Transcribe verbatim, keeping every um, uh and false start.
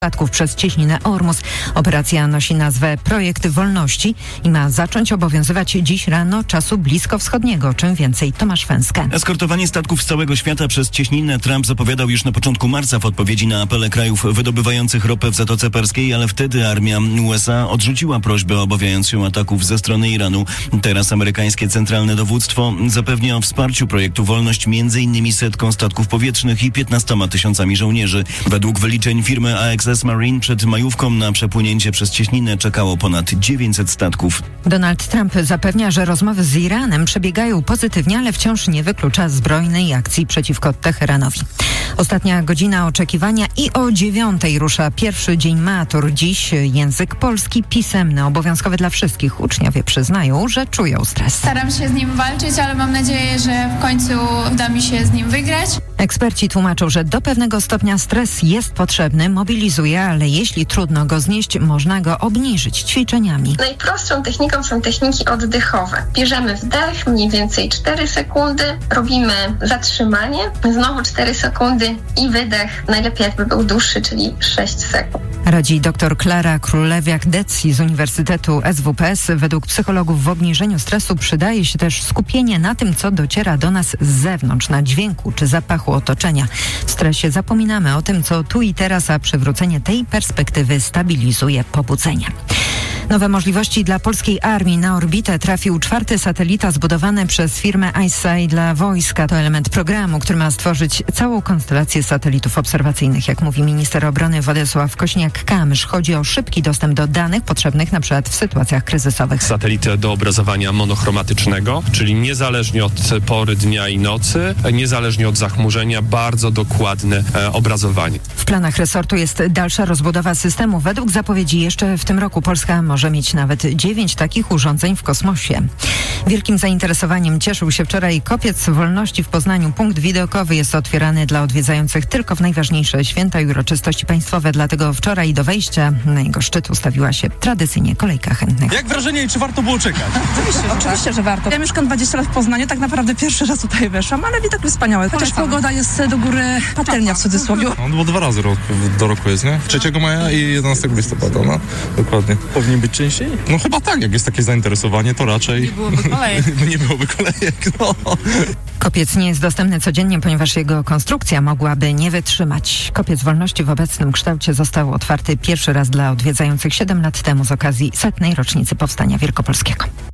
statków przez cieśninę Ormus. Operacja nosi nazwę Projekt Wolności i ma zacząć obowiązywać dziś rano czasu bliskowschodniego. Czym więcej, Tomasz Fęskę. Eskortowanie statków z całego świata przez cieśninę Trump zapowiadał już na początku marca w odpowiedzi na apele krajów wydobywających ropę w Zatoce Perskiej, ale wtedy armia U S A odrzuciła prośbę obawiając się ataków ze strony Iranu. Teraz amerykańskie centralne dowództwo zapewnia o wsparciu projektu Wolność między innymi setką statków powietrznych i piętnastoma tysiącami żołnierzy. Według wyliczeń firmy A X S Marine przed majówką na przepłynięcie przez cieśninę czekało ponad dziewięćset statków. Donald Trump zapewnia, że rozmowy z Iranem przebiegają pozytywnie, ale wciąż nie wyklucza zbrojnej akcji przeciwko Teheranowi. Ostatnia godzina oczekiwania i o dziewiątej rusza pierwszy dzień matur. Dziś język polski pisemny, obowiązkowy dla wszystkich. Uczniowie przyznają, że czują stres. Staram się z nim walczyć, ale mam nadzieję, że w końcu uda mi się z nim wygrać. Eksperci tłumaczą, że do pewnego stopnia stres jest potrzebny, mobilizuje, ale jeśli trudno go znieść, można go obniżyć ćwiczeniami. Najprostszą techniką są techniki oddechowe. Bierzemy wdech, mniej więcej cztery sekundy, robimy zatrzymanie, znowu cztery sekundy i wydech. Najlepiej jakby był dłuższy, czyli sześć sekund. Radzi dr Klara Królewiak-Deci z Uniwersytetu S W P S. Według psychologów w obniżeniu stresu przydaje się też skupienie na tym, co dociera do nas z zewnątrz, na dźwięku czy zapachu otoczenia. W stresie zapominamy o tym, co tu i teraz, a przywrócenie tej perspektywy stabilizuje pobudzenie. Nowe możliwości dla polskiej armii. Na orbitę trafił czwarty satelita zbudowany przez firmę ICESat dla wojska. To element programu, który ma stworzyć całą konstelację satelitów obserwacyjnych. Jak mówi minister obrony Władysław Kośniak-Kamysz, chodzi o szybki dostęp do danych potrzebnych na przykład w sytuacjach kryzysowych. Satelitę do obrazowania monochromatycznego, czyli niezależnie od pory dnia i nocy, niezależnie od zachmurzenia, bardzo dokładne e, obrazowanie. W planach resortu jest dalsza rozbudowa systemu. Według zapowiedzi jeszcze w tym roku Polska może mieć nawet dziewięć takich urządzeń w kosmosie. Wielkim zainteresowaniem cieszył się wczoraj Kopiec Wolności w Poznaniu. Punkt widokowy jest otwierany dla odwiedzających tylko w najważniejsze święta i uroczystości państwowe. Dlatego wczoraj do wejścia na jego szczyt ustawiła się tradycyjnie kolejka chętnych. Jak wrażenie i czy warto było czekać? Oczywiście, że, Oczywiście, że warto. Ja mieszkam dwadzieścia lat w Poznaniu, tak naprawdę pierwszy raz tutaj weszłam, ale widok jest wspaniały. Chociaż pogoda jest do góry patelnia w cudzysłowie. No bo dwa razy rok, do roku jest, nie? trzeciego maja i jedenastego listopada, no dokładnie. Powinien być częściej? No chyba tak, jak jest takie zainteresowanie, to raczej... Nie byłoby kolejek. nie byłoby kolejek, no. Kopiec nie jest dostępny codziennie, ponieważ jego konstrukcja mogłaby nie wytrzymać. Kopiec Wolności w obecnym kształcie został otwarty pierwszy raz dla odwiedzających siedem lat temu z okazji setnej rocznicy Powstania Wielkopolskiego.